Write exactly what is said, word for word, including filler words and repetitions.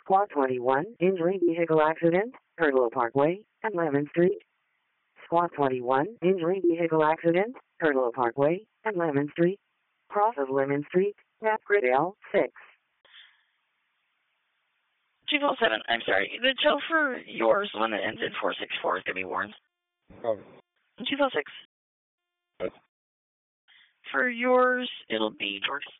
Squad twenty-one, injury vehicle accident, Hurdle Parkway, and Lemon Street. Squad twenty-one, injury vehicle accident, Hurdle Parkway, and Lemon Street. Cross of Lemon Street, Map Grid L six. two four seven, I'm sorry. The tow for yours, the one that ends in four six four, is going to be Warren. Cover. two four six. What? For yours, it'll be George.